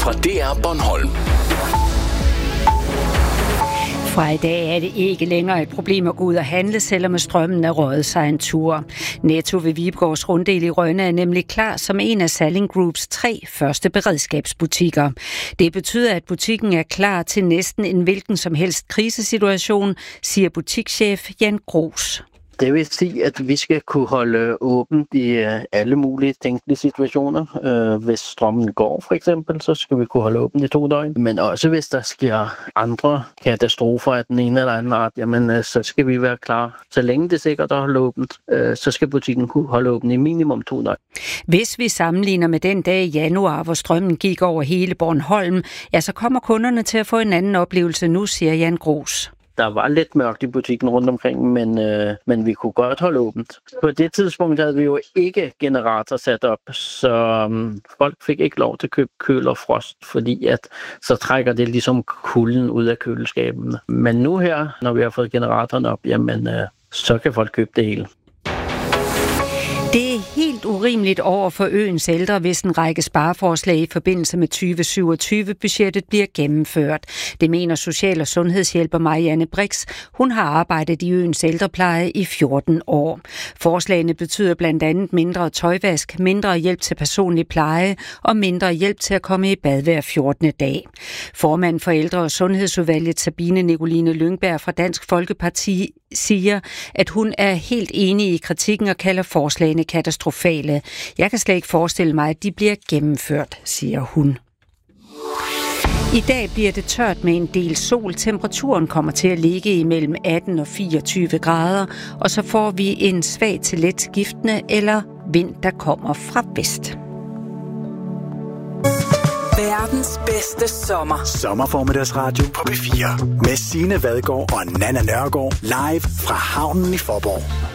fra DR Bornholm. Fra i dag er det ikke længere et problem at gå ud og handle, selvom strømmen er røget sig en tur. Netto ved Vibegårds Runddel i Rønne er nemlig klar som en af Salling Groups 3 første beredskabsbutikker. Det betyder, at butikken er klar til næsten en hvilken som helst krisesituation, siger butikschef Jan Gros. Det vil sige, at vi skal kunne holde åbent i alle mulige tænkelige situationer. Hvis strømmen går for eksempel, så skal vi kunne holde åbent i 2 døgn. Men også hvis der sker andre katastrofer af den ene eller anden art, jamen, så skal vi være klar. Så længe det er sikkert at holde åbent, så skal butikken kunne holde åbent i minimum 2 døgn. Hvis vi sammenligner med den dag i januar, hvor strømmen gik over hele Bornholm, ja, så kommer kunderne til at få en anden oplevelse nu, siger Jan Gros. Der var lidt mørkt i butikken rundt omkring, men vi kunne godt holde åbent. På det tidspunkt havde vi jo ikke generator sat op, så folk fik ikke lov til at købe køl og frost, fordi at så trækker det ligesom kulden ud af køleskabene. Men nu her, når vi har fået generatoren op, jamen så kan folk købe det hele. Det er helt urimeligt over for øens ældre, hvis en række spareforslag i forbindelse med 2027-budgettet bliver gennemført. Det mener social- og sundhedshjælper Marianne Brix. Hun har arbejdet i øens ældrepleje i 14 år. Forslagene betyder blandt andet mindre tøjvask, mindre hjælp til personlig pleje og mindre hjælp til at komme i bad hver 14. dag. Formand for ældre- og sundhedsudvalget Sabine Nicoline Lyngberg fra Dansk Folkeparti siger, at hun er helt enig i kritikken og kalder forslagene katastrofale. Jeg kan slet ikke forestille mig, at de bliver gennemført, siger hun. I dag bliver det tørt med en del sol. Temperaturen kommer til at ligge imellem 18 og 24 grader, og så får vi en svag til let skiftende eller vind, der kommer fra vest. Verdens bedste sommer. Sommerformiddagsradio på P4 med Signe Vadgaard og Nanna Nørgaard live fra havnen i Faaborg.